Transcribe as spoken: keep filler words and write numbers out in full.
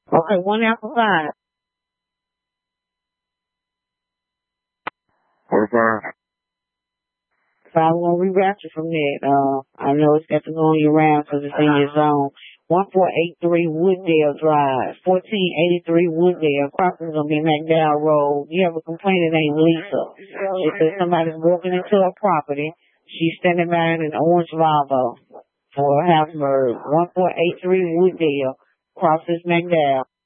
Okay, one after five. forty-five. So I won't rewrap you from that. Uh, I know it's got to go on your round because it's in your zone. one four eight three Wooddale Drive, fourteen eighty-three Wooddale. Property's gonna be McDowell Road. You have a complaint, it ain't Lisa. It says somebody's walking into a property. She's standing behind an orange Volvo for a house murder. one four eight three Wooddale, crosses McDowell.